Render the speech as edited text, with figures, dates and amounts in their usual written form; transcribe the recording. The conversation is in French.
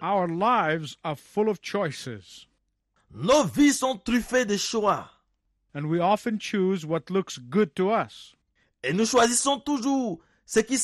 Our lives are full of choices, Nos vies sont truffées de choix. and we often choose what looks good to us. Et nous choisissons toujours ce qui